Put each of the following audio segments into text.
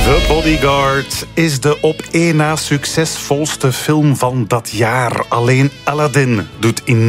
The Bodyguard is de op één na succesvolste film van dat jaar. Alleen Aladdin doet in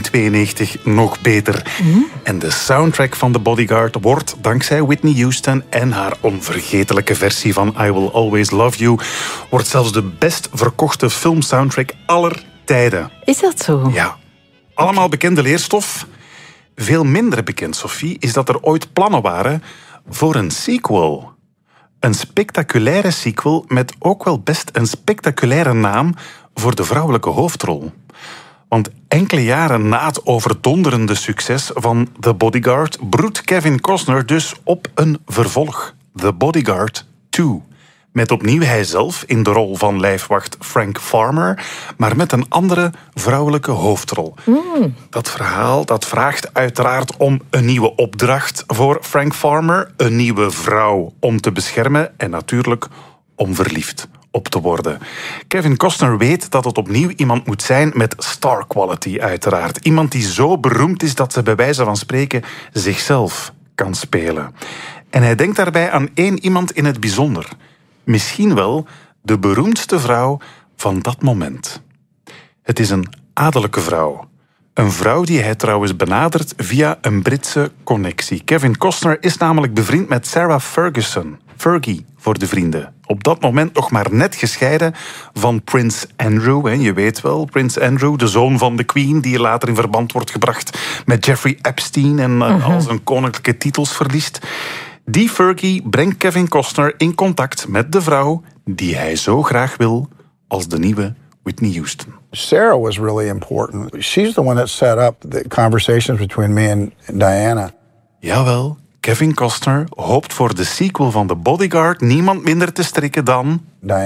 1992 nog beter. En de soundtrack van The Bodyguard wordt dankzij Whitney Houston en haar onvergetelijke versie van I Will Always Love You wordt zelfs de best verkochte filmsoundtrack aller tijden. Is dat zo? Ja. Allemaal bekende leerstof. Veel minder bekend, Sophie, is dat er ooit plannen waren voor een sequel. Een spectaculaire sequel met ook wel best een spectaculaire naam voor de vrouwelijke hoofdrol. Want enkele jaren na het overdonderende succes van The Bodyguard broedt Kevin Costner dus op een vervolg. The Bodyguard 2. Met opnieuw hijzelf in de rol van lijfwacht Frank Farmer, maar met een andere vrouwelijke hoofdrol. Dat verhaal dat vraagt uiteraard om een nieuwe opdracht voor Frank Farmer, een nieuwe vrouw om te beschermen en natuurlijk om verliefd op te worden. Kevin Costner weet dat het opnieuw iemand moet zijn met star quality uiteraard. Iemand die zo beroemd is dat ze bij wijze van spreken zichzelf kan spelen. En hij denkt daarbij aan één iemand in het bijzonder. Misschien wel de beroemdste vrouw van dat moment. Het is een adellijke vrouw. Een vrouw die hij trouwens benadert via een Britse connectie. Kevin Costner is namelijk bevriend met Sarah Ferguson. Fergie voor de vrienden. Op dat moment nog maar net gescheiden van Prins Andrew. Je weet wel, Prins Andrew, de zoon van de Queen, die later in verband wordt gebracht met Jeffrey Epstein en al zijn koninklijke titels verliest. Die Fergie brengt Kevin Costner in contact met de vrouw die hij zo graag wil als de nieuwe Whitney Houston. Sarah was really important. She's the one that set up the conversations between me and Diana. Jawel, Kevin Costner hoopt voor de sequel van The Bodyguard niemand minder te strikken dan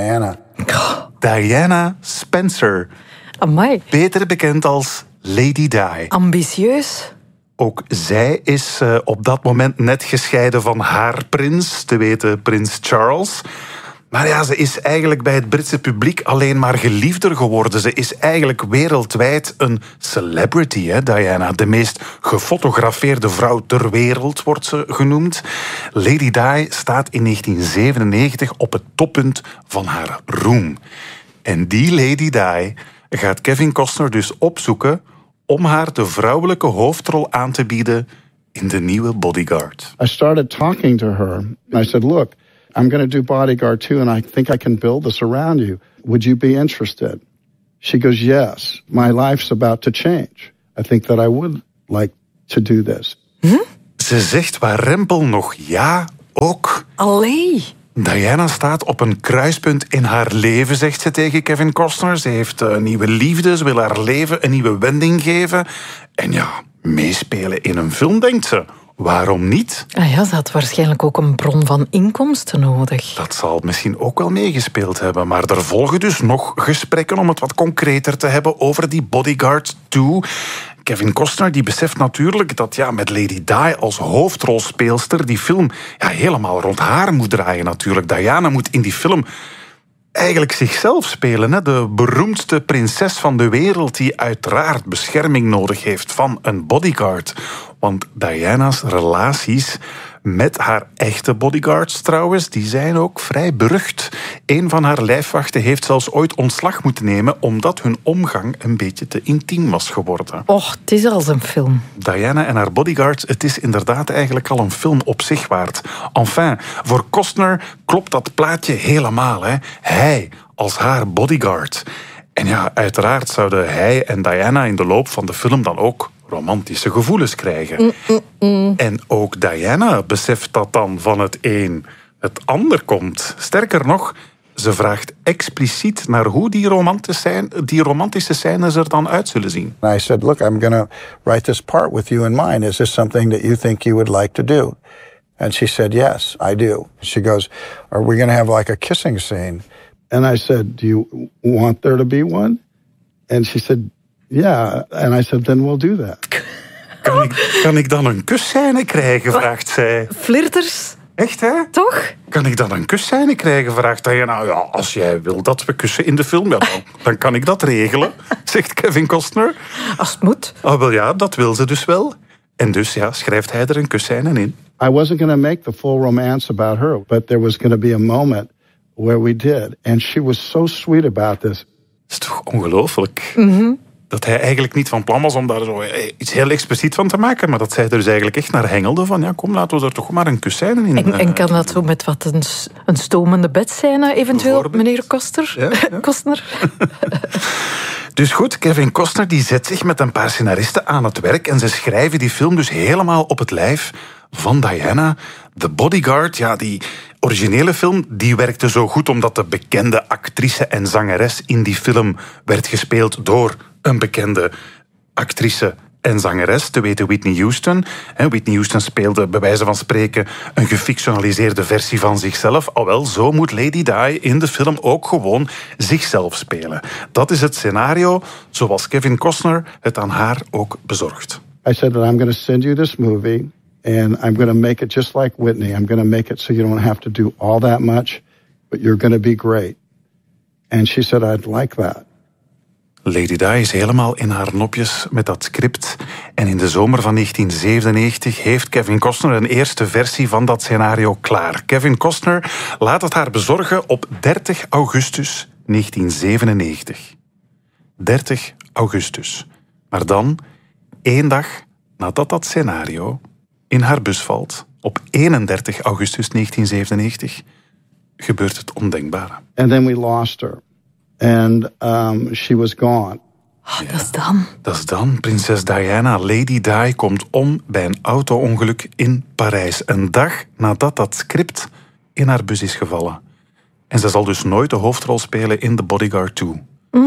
Diana Spencer. Amai. Beter bekend als Lady Di. Ambitieus. Ook zij is op dat moment net gescheiden van haar prins, te weten Prins Charles. Maar ja, ze is eigenlijk bij het Britse publiek alleen maar geliefder geworden. Ze is eigenlijk wereldwijd een celebrity, hè, Diana. De meest gefotografeerde vrouw ter wereld wordt ze genoemd. Lady Di staat in 1997 op het toppunt van haar roem. En die Lady Di gaat Kevin Costner dus opzoeken om haar de vrouwelijke hoofdrol aan te bieden in de nieuwe Bodyguard. I started talking to her. I said, look, I'm going to do Bodyguard 2 and I think I can build this around you. Would you be interested? She goes, yes, my life's about to change. I think that I would like to do this. Ze zegt waar rempel nog ja, ook. Allee. Diana staat op een kruispunt in haar leven, zegt ze tegen Kevin Costner. Ze heeft een nieuwe liefde, ze wil haar leven een nieuwe wending geven. En ja, meespelen in een film, denkt ze. Waarom niet? Ah ja, ze had waarschijnlijk ook een bron van inkomsten nodig. Dat zal misschien ook wel meegespeeld hebben. Maar er volgen dus nog gesprekken om het wat concreter te hebben over die Bodyguard 2. Kevin Costner die beseft natuurlijk dat met Lady Di als hoofdrolspeelster die film helemaal rond haar moet draaien natuurlijk. Diana moet in die film eigenlijk zichzelf spelen. Hè? De beroemdste prinses van de wereld die uiteraard bescherming nodig heeft van een bodyguard. Want Diana's relaties met haar echte bodyguards trouwens, die zijn ook vrij berucht. Een van haar lijfwachten heeft zelfs ooit ontslag moeten nemen omdat hun omgang een beetje te intiem was geworden. Och, het is als een film. Diana en haar bodyguards, het is inderdaad eigenlijk al een film op zich waard. Enfin, voor Costner klopt dat plaatje helemaal. Hè? Hij als haar bodyguard. En ja, uiteraard zouden hij en Diana in de loop van de film dan ook romantische gevoelens krijgen. En ook Diana beseft dat dan van het een het ander komt. Sterker nog, ze vraagt expliciet naar hoe die romantische scènes er dan uit zullen zien. And I said, look, I'm going to write this part with you in mind. Is this something that you think you would like to do? And she said, yes, I do. She goes, are we going to have like a kissing scene? And I said, do you want there to be one? And she said, yeah. And I said, then we'll do that. Kan ik dan een kusscène krijgen, vraagt zij. Flirters? Echt, hè? Toch? Kan ik dan een kusscène krijgen, vraagt hij. Nou ja, als jij wil dat we kussen in de film, dan kan ik dat regelen, zegt Kevin Costner. Als het moet. Oh, wel ja, dat wil ze dus wel. En dus schrijft hij er een kusscène in. I wasn't going to make the full romance about her, but there was going to be a moment where we did. And she was so sweet about this. Dat is toch ongelooflijk? Dat hij eigenlijk niet van plan was om daar zo iets heel expliciet van te maken, maar dat zij er dus eigenlijk echt naar hengelde van kom, laten we er toch maar een kusscène in. En kan dat zo met wat een stomende bedscène eventueel, meneer Koster? Ja. Kostner? Dus goed, Kevin Costner die zet zich met een paar scenaristen aan het werk en ze schrijven die film dus helemaal op het lijf van Diana. The Bodyguard, die originele film, die werkte zo goed omdat de bekende actrice en zangeres in die film werd gespeeld door een bekende actrice en zangeres, te weten Whitney Houston. Whitney Houston speelde bij wijze van spreken een gefictionaliseerde versie van zichzelf. Alwel, zo moet Lady Di in de film ook gewoon zichzelf spelen. Dat is het scenario zoals Kevin Costner het aan haar ook bezorgt. I said that I'm going to send you this movie and I'm going to make it just like Whitney. I'm going to make it so you don't have to do all that much, but you're going to be great. And she said, I'd like that. Lady Di is helemaal in haar nopjes met dat script. En in de zomer van 1997 heeft Kevin Costner een eerste versie van dat scenario klaar. Kevin Costner laat het haar bezorgen op 30 augustus 1997. 30 augustus. Maar dan, 1 dag nadat dat scenario in haar bus valt, op 31 augustus 1997, gebeurt het ondenkbare. And then we lost her. And she was gone. Dat is dan. Prinses Diana, Lady Di, komt om bij een auto-ongeluk in Parijs. Een dag nadat dat script in haar bus is gevallen. En ze zal dus nooit de hoofdrol spelen in The Bodyguard 2.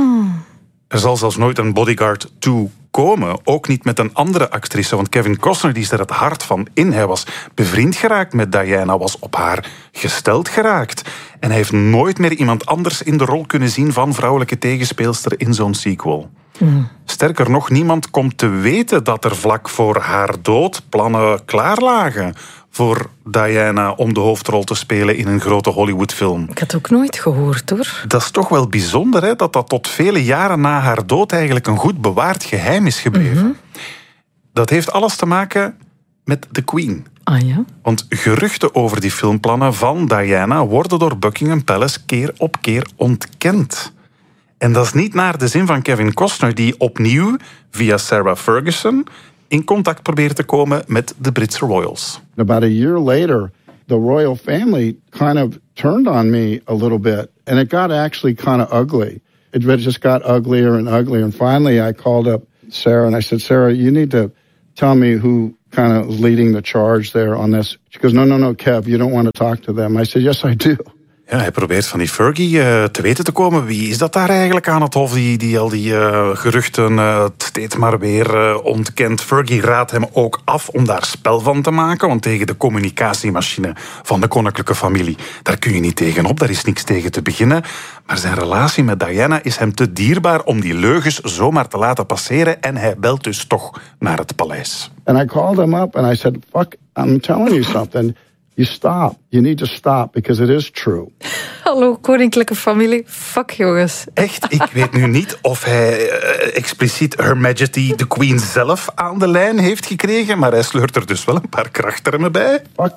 Er zal zelfs nooit een Bodyguard 2 komen. Ook niet met een andere actrice. Want Kevin Costner die is er het hart van in. Hij was bevriend geraakt met Diana. Was op haar gesteld geraakt. En hij heeft nooit meer iemand anders in de rol kunnen zien van vrouwelijke tegenspeelster in zo'n sequel. Sterker nog, niemand komt te weten dat er vlak voor haar dood plannen klaar lagen voor Diana om de hoofdrol te spelen in een grote Hollywoodfilm. Ik had het ook nooit gehoord, hoor. Dat is toch wel bijzonder, hè? Dat tot vele jaren na haar dood eigenlijk een goed bewaard geheim is gebleven. Dat heeft alles te maken met The Queen. Ah ja? Want geruchten over die filmplannen van Diana worden door Buckingham Palace keer op keer ontkend. En dat is niet naar de zin van Kevin Costner, die opnieuw via Sarah Ferguson in contact probeert te komen met de Britse royals. About a year later, the royal family kind of turned on me a little bit, and it got actually kind of ugly. It just got uglier and uglier, and finally I called up Sarah and I said, Sarah, you need to tell me who kind of is leading the charge there on this. She goes, no, Kev, you don't want to talk to them. I said, yes, I do. Ja, hij probeert van die Fergie te weten te komen. Wie is dat daar eigenlijk aan het hof die al die geruchten steeds maar weer ontkent? Fergie raadt hem ook af om daar spel van te maken. Want tegen de communicatiemachine van de koninklijke familie, daar kun je niet tegenop. Daar is niks tegen te beginnen. Maar zijn relatie met Diana is hem te dierbaar om die leugens zomaar te laten passeren. En hij belt dus toch naar het paleis. And I called him up and I said, fuck, I'm telling you something. You stop. You need to stop because it is true. Hallo, koninklijke familie. Fuck, jongens. Echt, ik weet nu niet of hij expliciet Her Majesty, de Queen zelf, aan de lijn heeft gekregen, maar hij sleurt er dus wel een paar krachttermen bij. Fuck.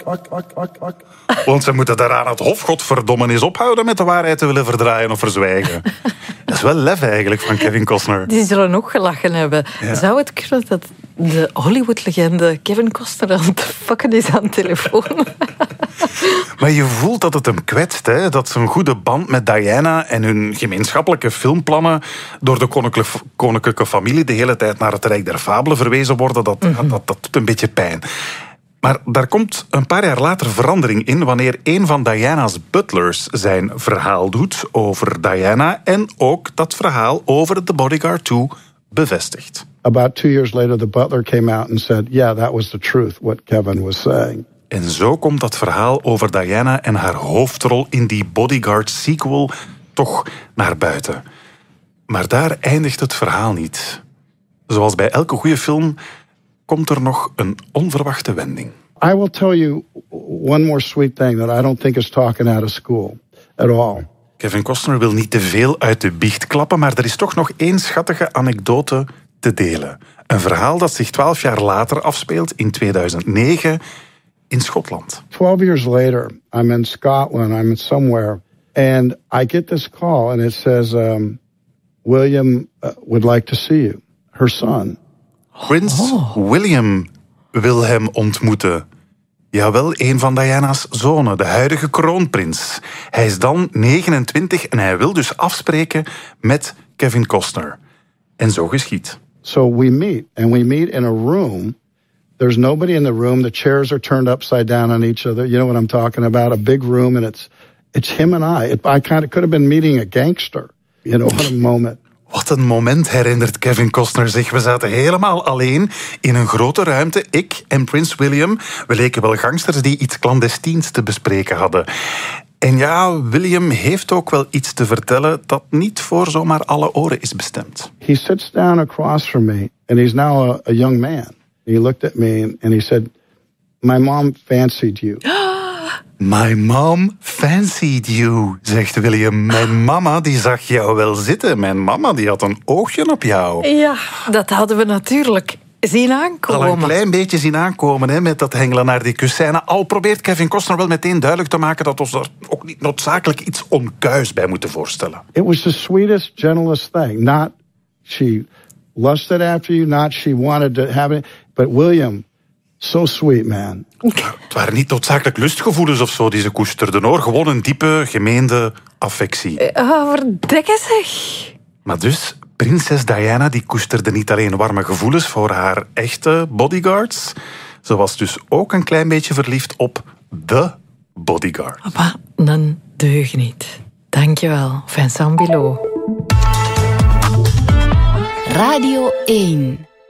Want ze moeten daar aan het hof, godverdomme, eens ophouden met de waarheid te willen verdraaien of verzwijgen. Dat is wel lef eigenlijk van Kevin Costner. Die zullen ook gelachen hebben. Ja. Zou het kunnen dat de Hollywood-legende Kevin Costner aan het fucken is aan de telefoon? Maar je voelt dat het hem kwetst, hè? Dat zijn goede band met Diana en hun gemeenschappelijke filmplannen door de koninklijke familie de hele tijd naar het Rijk der Fabelen verwezen worden. Dat doet een beetje pijn. Maar daar komt een paar jaar later verandering in wanneer een van Diana's butlers zijn verhaal doet over Diana en ook dat verhaal over The Bodyguard 2 bevestigt. About 2 years later, the butler came out and said, yeah, that was the truth, what Kevin was saying. En zo komt dat verhaal over Diana en haar hoofdrol in die Bodyguard sequel toch naar buiten. Maar daar eindigt het verhaal niet. Zoals bij elke goede film komt er nog een onverwachte wending. I will tell you one more sweet thing that I don't think is talking out of school at all. Kevin Costner wil niet te veel uit de biecht klappen, maar er is toch nog één schattige anekdote te delen. Een verhaal dat zich 12 jaar later afspeelt in 2009 in Schotland. 12 years later, I'm in Scotland, I'm in somewhere, and I get this call and it says, William would like to see you, her son. Prins William wil hem ontmoeten. Jawel, een van Diana's zonen, de huidige kroonprins. Hij is dan 29 en hij wil dus afspreken met Kevin Costner. En zo geschiet. So we meet, and we meet in a room. There's nobody in the room. The chairs are turned upside down on each other. You know what I'm talking about? A big room, and it's him and I. I kind of could have been meeting a gangster. You know, what a moment. Wat een moment, herinnert Kevin Costner zich. We zaten helemaal alleen in een grote ruimte. Ik en Prins William. We leken wel gangsters die iets clandestins te bespreken hadden. En ja, William heeft ook wel iets te vertellen dat niet voor zomaar alle oren is bestemd. He sits down across from me, and he's now a young man. He looked at me and he said, "My mom fancied you." My mom fancied you, zegt William. Mijn mama die zag jou wel zitten. Mijn mama die had een oogje op jou. Ja, dat hadden we natuurlijk zien aankomen. Al een klein beetje zien aankomen, hè, met dat hengelen naar die kussijnen. Al probeert Kevin Costner wel meteen duidelijk te maken dat we ons er ook niet noodzakelijk iets onkuis bij moeten voorstellen. It was the sweetest, gentlest thing. Not she lusted after you, not she wanted to have it. But William, so sweet, man. Het waren niet noodzakelijk lustgevoelens of zo die ze koesterden, hoor. Gewoon een diepe, gemeende affectie. Verdekken zeg. Maar dus, prinses Diana die koesterde niet alleen warme gevoelens voor haar echte bodyguards. Ze was dus ook een klein beetje verliefd op de bodyguard. Maar een deugniet. Dankjewel, Vincent Bilot. Radio 1